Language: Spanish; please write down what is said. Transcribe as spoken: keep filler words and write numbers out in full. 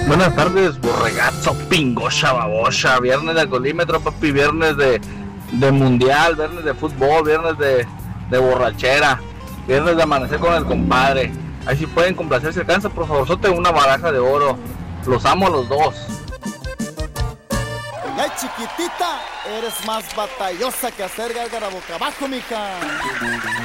Buenas tardes, borregazo, pingocha, babocha. Viernes de alcoholímetro, papi. Viernes de, de mundial, viernes de fútbol, viernes de, de borrachera, viernes de amanecer con el compadre. Ahí si pueden complacer, si alcanza, por favor, sote una baraja de oro. Los amo a los dos. Ay, chiquitita, eres más batallosa que hacer gárgara boca abajo, mija.